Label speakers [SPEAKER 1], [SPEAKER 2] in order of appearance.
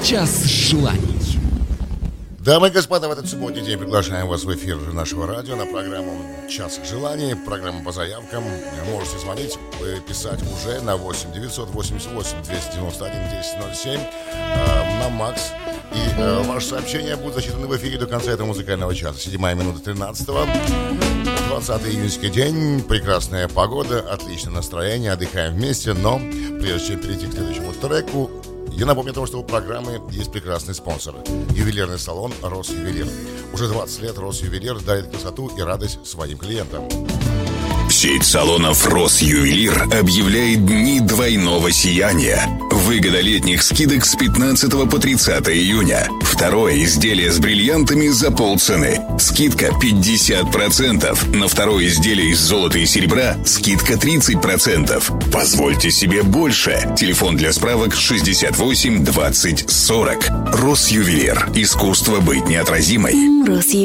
[SPEAKER 1] «Час желаний».
[SPEAKER 2] Дамы и господа, в этот субботний день приглашаем вас в эфир нашего радио на программу «Час желаний», программа по заявкам. Можете звонить, писать уже на 8 988 291 1007 на МАКС. И ваше сообщение будет зачитано в эфире до конца этого музыкального часа. 7 минута 13-го. 20 июньский день, прекрасная погода, отличное настроение, отдыхаем вместе. Но прежде чем перейти к следующему треку, я напомню о том, что у программы есть прекрасный спонсор. Ювелирный салон «Росювелир». Уже 20 лет «Росювелир» дарит красоту и радость своим клиентам.
[SPEAKER 3] Сеть салонов «Росювелир» объявляет дни двойного сияния. Выгода летних скидок с 15 по 30 июня. Второе изделие с бриллиантами за полцены. Скидка 50%. На второе изделие из золота и серебра скидка 30%. Позвольте себе больше. Телефон для справок 68 20 40. «Росювелир». Искусство быть неотразимой.